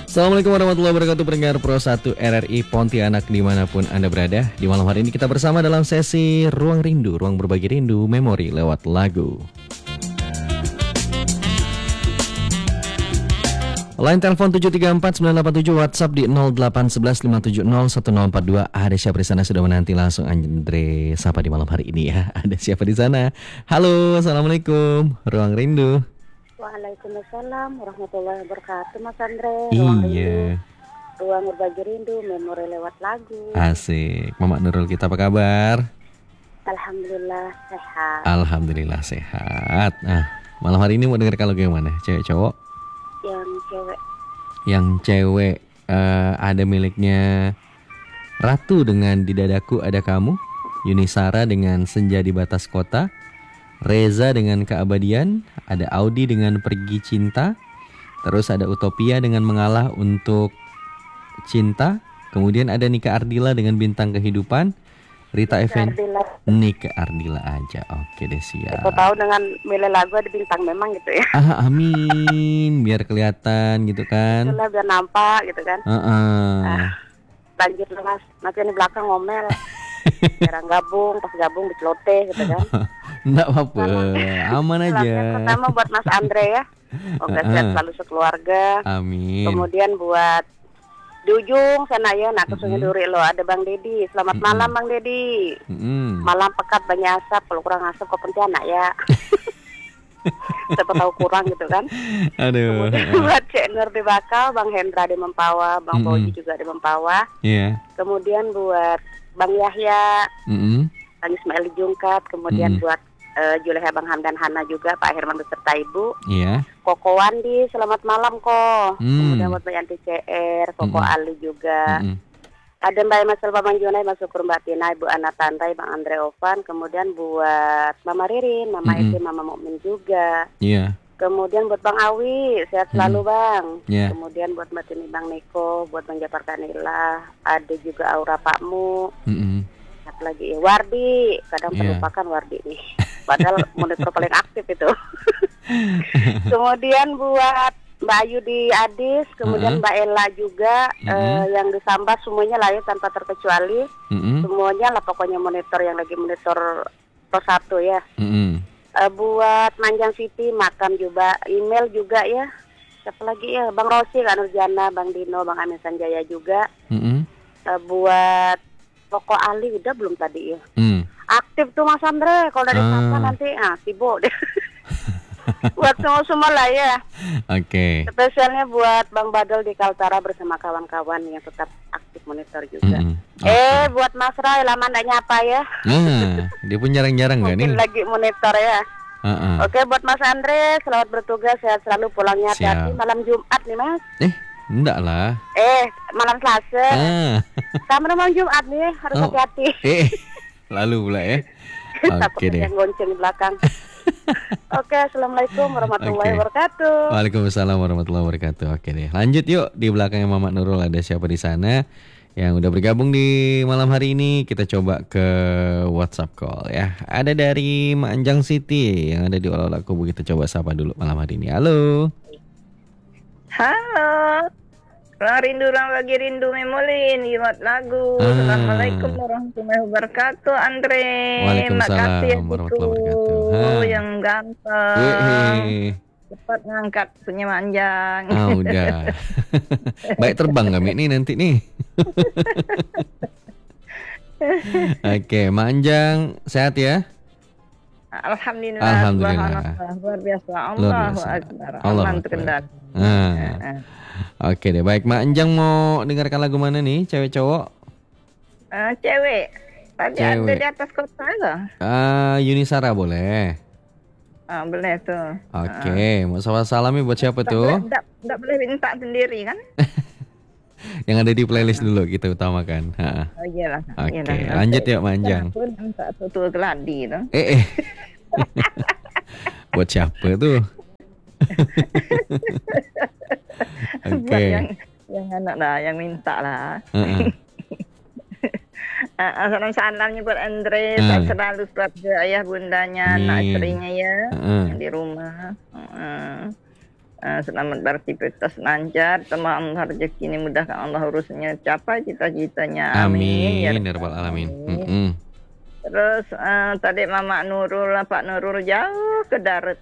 Assalamualaikum warahmatullahi wabarakatuh, pendengar Pro 1 RRI Pontianak dimanapun Anda berada. Di malam hari ini kita bersama dalam sesi Ruang Rindu, ruang berbagi rindu, memori lewat lagu. Line telepon 734-987, WhatsApp di 0811-570-1042. Ada siapa di sana sudah menanti, langsung Andre sapa di malam hari ini ya. Ada siapa di sana? Halo, Assalamualaikum, Ruang Rindu. Waalaikumsalam warahmatullahi wabarakatuh, Mas Andre. Ruang Rindu, iya. ruang berbagi rindu, memori lewat lagu. Asik. Mama Nurul kita apa kabar? Alhamdulillah sehat. Alhamdulillah sehat. Nah, malam hari ini mau dengarkan lagu yang mana? Cewek cowok? Yang cewek. Yang cewek ada miliknya Ratu dengan Di Dadaku Ada Kamu, Yuni Sara dengan Senja di Batas Kota, Reza dengan Keabadian, ada Audi dengan Pergi Cinta, terus ada Utopia dengan Mengalah Untuk Cinta, kemudian ada Nika Ardila dengan Bintang Kehidupan, Rita Effendi, Nika Ardila aja. Oke deh, siap. Aku tahu dengan milih lagu ada bintang memang gitu ya. Amin, biar kelihatan gitu kan. Itulah biar nampak gitu kan. Lanjut lah Mas, nanti di belakang ngomel. Jarang gabung, pas gabung diceloteh gitu kan. Nggak apa-apa, aman aja. Yang pertama buat Mas Andre ya. Semoga sehat selalu sekeluarga. Amin. Kemudian buat di ujung sana ya, nak kesunya duri lo ada Bang Dedi. Selamat malam Bang Dedi. Malam pekat banyak asap, kalau kurang asap kok Pontianak ya. Siapa tahu kurang gitu kan. Aduh. Kemudian buat Cek Nur di Bakal, Bang Hendra di Mempawah, Bang Boji juga di Mempawah. Iya. Kemudian buat Bang Yahya, Bang Ismail di Jungkat. Kemudian buat Juleha, Bang Hamdan, Hana juga, Pak Herman beserta Ibu. Iya. Koko Wandi, selamat malam kok. Kemudian buat Mbak Yanti CR, Koko Ali juga. Ada Mbak Emma Selva, Bang Junai, Mas Syukur, Mbak Tina, Ibu Ana Tantai, Bang Andre Ovan. Kemudian buat Mama Ririn, Mama Eti, Mama Mukmin juga. Iya. Kemudian buat Bang Awi, sehat selalu Bang. Yeah. Kemudian buat Mbak Tini, Bang Niko, buat Bang Japar Kanila, ada juga Aura Pakmu. Satu lagi Wardi, kadang terlupakan Wardi nih. Padahal monitor paling aktif itu. Kemudian buat Mbak Ayu di Adis, kemudian Mbak Ella juga, yang di Sambas semuanya lah ya tanpa terkecuali. Semuanya lah pokoknya monitor yang lagi monitor Pro 1 ya. Buat Manjang City, Makam juga, email juga ya. Siapa lagi ya? Bang Rosi, Kak Nurjana, Bang Dino, Bang Amin Sanjaya juga. Buat Pokok Ali udah belum tadi ya? Aktif tuh Mas Andre, kalau dari Sapa nanti sibuk deh. Buat semua lah ya. Oke. Spesialnya buat Bang Badal di Kaltara bersama kawan-kawan yang tetap aktif monitor juga. Buat Mas Rai, lama nggak nyapa ya. Dia pun jarang-jarang nggak nih? Mungkin lagi monitor ya. Oke, buat Mas Andre, selamat bertugas, sehat selalu, pulangnya hati-hati. Malam Jumat nih Mas. Enggak lah. Malam Selasa. Sama malam Jumat nih, harus hati-hati. Lalu pula ya. Oke deh. Yang gonceng di belakang. Oke, assalamualaikum warahmatullahi wabarakatuh. Waalaikumsalam warahmatullahi wabarakatuh. Oke deh, lanjut yuk. Di belakangnya Mama Nurul ada siapa di sana yang udah bergabung di malam hari ini? Kita coba ke WhatsApp call ya. Ada dari Manjang City yang ada di Olah Kubu. Kita coba sapa dulu malam hari ini. Halo. Halo. Ruang rindu, ruang bagi rindu, memolin, lewat lagu. Assalamualaikum warahmatullahi wabarakatuh, Andre. Waalaikumsalam warahmatullahi wabarakatuh. Yang ganteng. Cepat ngangkat punya Manjang. Udah. Baik terbang kami nih nanti nih. Oke, Manjang sehat ya? Alhamdulillah. Alhamdulillah. Luar biasa. Allahu Akbar. Aman terkendali. Oke deh, baik. Mak Anjang mau dengarkan lagu mana nih, cewek cowok? Cewek. Tadi ada di atas kota loh. Yuni Sara boleh. Boleh tuh. Oke, mau salami buat siapa tuh? Nggak boleh minta sendiri kan? Yang ada di playlist dulu kita utamakan. Oh iyalah. Oke, lanjut ya Mak Anjang. Minta tuh geladi tuh. Buat siapa tuh? Oke. Yang anak lah, yang minta lah. Salam-salamnya buat Andre, selalu keluarga ayah bundanya, anak istrinya ya, di rumah. Selamat beraktivitas lancar, tamam rezeki ini mudahkan Allah urusnya, capai cita-citanya. Amin. Amin ya rabbal alamin. Terus tadi Mama Nurul, Pak Nurul jauh ke Darat.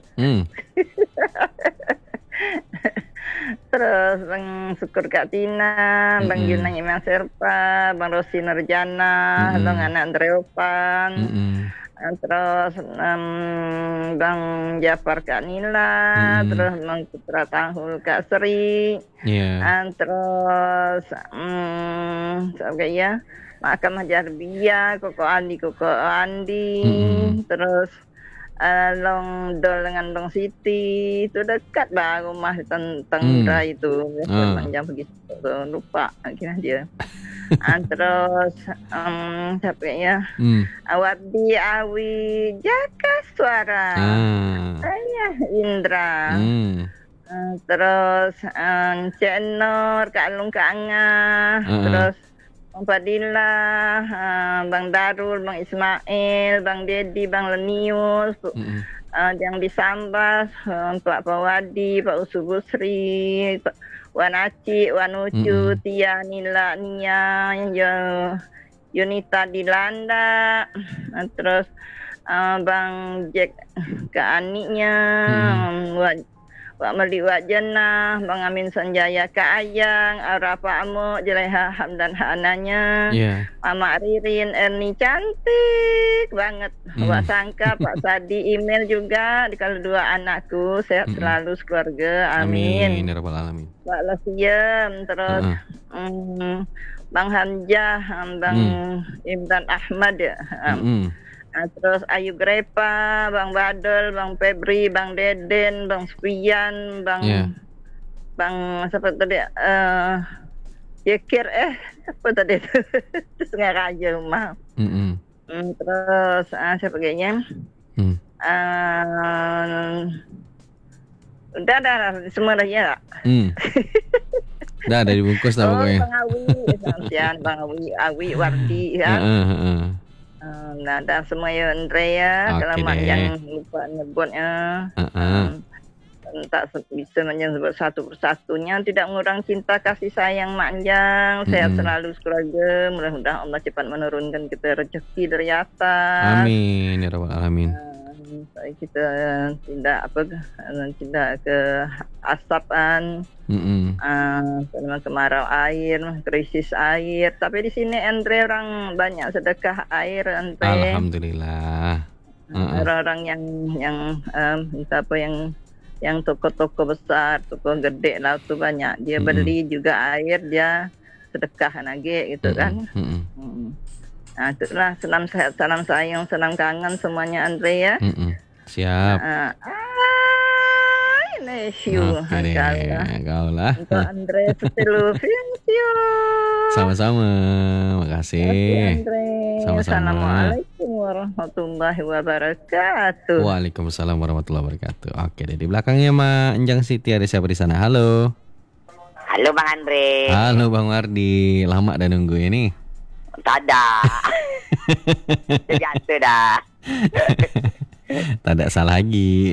Terus Bang Syukur Kak Tina, Bang Junang Imam Serpa, Bang Rosi Nurjana, Bang Anak Andreopan, terus Bang Jafar Kak Nila, terus Bang Putra Tanghul Kak Sri, terus siapa ya, Makam Jarbia, Koko Andi, terus Long Dol dengan Long Siti itu dekat bang rumah Tengdra itu jam begitu lupa akhirnya dia. Terus siapa ya, Wardi Awi Jaka Suara, saya Indra, terus Cik Nur Kak Lung Kak Angah, terus Bang Fadilah, Bang Darul, Bang Ismail, Bang Dedi, Bang Lenius, yang di Sambas, Pak Pawadi, Pak Usubusri, Wan Aci, Wan Ucu, Tia, Nila, Nia, Yunita Dilanda, terus Bang Jack ke aniknya, Wak Meli Wak Jenah, Bang Amin Sanjaya Kak Ayang, Arafa Amu, Jeleha Hamdan Hananya, Mama Ririn, Erni cantik banget, Wak Sangka, Pak Sadi, email juga, kalau dua anakku, sehat selalu keluarga, amin. Amin, ya rabbal alamin. Pak Lasiem, terus Bang Hamzah, Bang Imran Ahmad ya. Terus Ayu Grepa, Bang Badol, Bang Febri, Bang Deden, Bang Supian, Bang siapa tadi? Yekir apa tadi itu? Sengaja rumah. Terus siapa kayaknya? Udah semua dah ya. Udah ada dibungkus lah pokoknya. Bang Awi, Samsian, Bang Awi Wardi ya. Nah, dan semua ya Andrea, kalau yang lupa nyebutnya, tak bisa menyebut satu persatunya, tidak mengurang cinta kasih sayang manjang, sehat selalu keluarga, mudah-mudahan Allah cepat menurunkan kita rezeki dari atas. Amin ya rabbal alamin. Kita tidak ke asapan, kemarau air, krisis air. Tapi di sini Andre orang banyak sedekah air, Andre. Alhamdulillah. Orang-orang yang toko-toko besar, toko gede lah tuh banyak. Dia beli juga air, dia sedekah lagi gitu kan. Nah, itulah salam sehat, salam sayang, salam kangen semuanya Andre ya. Siap. Kau lah. Untuk Andre Setelufio. Sama-sama, makasih. Sama-sama. Assalamualaikum warahmatullahi wabarakatuh. Waalaikumsalam warahmatullahi wabarakatuh. Oke deh, di belakangnya Mak Enjang Siti ada siapa di sana? Halo. Halo Bang Andre. Halo Bang Wardi, lama dah nunggu ini. Tada. Biasa dah. Tak salah lagi.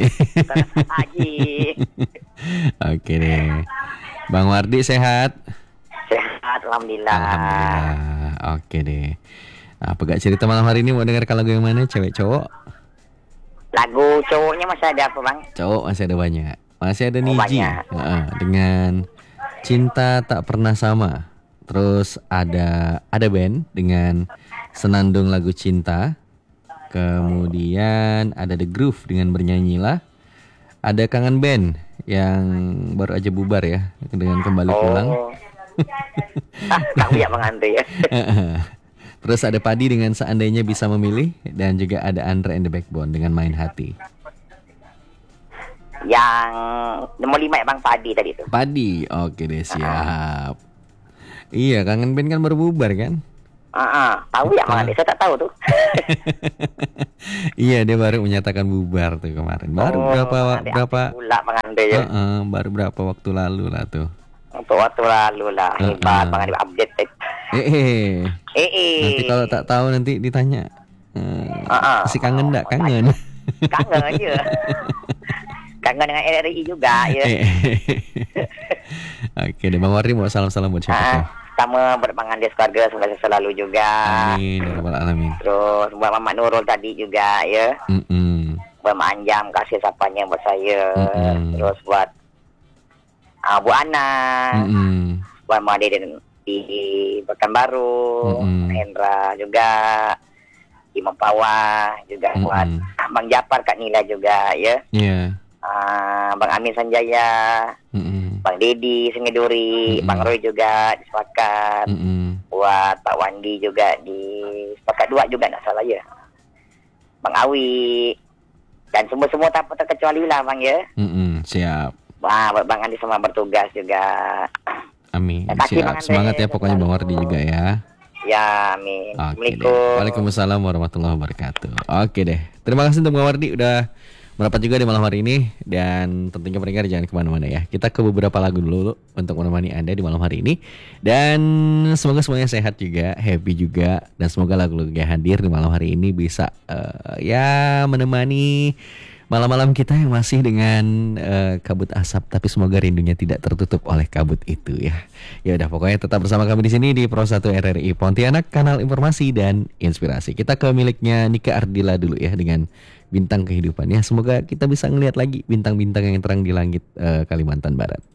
Oke deh. Bang Wardi sehat? Sehat, alhamdulillah. Alhamdulillah. Oke deh. Apa gak cerita malam hari ini mau dengarkan lagu yang mana? Cewek cowok? Lagu cowoknya masih ada apa Bang? Cowok masih ada banyak. Masih ada Niji. Dengan Cinta Tak Pernah Sama. Terus ada band dengan Senandung Lagu Cinta. Kemudian ada The Groove dengan Bernyanyilah. Ada Kangen Band yang baru aja bubar ya, dengan Kembali Pulang. Tahu ya Bang Andre ya. Terus ada Padi dengan Seandainya Bisa Memilih. Dan juga ada Andre and the Backbone dengan Main Hati. Yang nomor 5 ya Bang, Padi tadi itu. Padi, oke deh, siap. Iya, Kangen Band kan baru bubar kan? Tahu ya Bang Andre, saya tak tahu tuh. Iya, dia baru menyatakan bubar tuh kemarin. Baru berapa pula Bang Andre ya. Baru berapa waktu lalu lah tuh. Waktu lalu lah. Hebat Bang Andre update. Nanti kalau tak tahu nanti ditanya. Masih kangen enggak? Kangen. Kangen aja. kangen dengan RRI juga ya. Oke deh, Bang Wardi mau salam-salam buat siapa tuh? Sama buat Bang Andes keluarga semoga selalu juga. Amin, ya rabbal alamin. Terus buat Mamat Nurul tadi juga ya. Buat Mak Anjam kasih sapanya buat saya. Terus buat Bu Ana. Buat Mak Deden di Pekanbaru. Hendra juga. Imam Pawah juga buat Bang Japar Kak Nila juga ya. Iya. Bang Amin Sanjaya. Bang Dedi Sengiduri, Bang Roy juga di Sepakat, buat Pak Wandi juga di Sepakat 2 juga nak salah ya, Bang Awi, dan semua tanpa terkecuali lah Bang ya. Siap. Wah, buat Bang Andi sama bertugas juga. Amin. Siap. Semangat ya pokoknya Bang Wardi juga ya. Ya, amin. Assalamualaikum. Waalaikumsalam warahmatullahi wabarakatuh. Oke deh. Terima kasih untuk Bang Wardi udah merapat juga di malam hari ini. Dan tentunya pendengar jangan kemana-mana ya. Kita ke beberapa lagu dulu untuk menemani Anda di malam hari ini. Dan semoga semuanya sehat juga, happy juga. Dan semoga lagu-lagu yang hadir di malam hari ini bisa ya menemani malam-malam kita yang masih dengan kabut asap. Tapi semoga rindunya tidak tertutup oleh kabut itu ya. Ya udah pokoknya tetap bersama kami di sini di Pro 1 RRI Pontianak, kanal informasi dan inspirasi. Kita ke miliknya Nika Ardila dulu ya dengan Bintang Kehidupan ya. Semoga kita bisa ngelihat lagi bintang-bintang yang terang di langit Kalimantan Barat.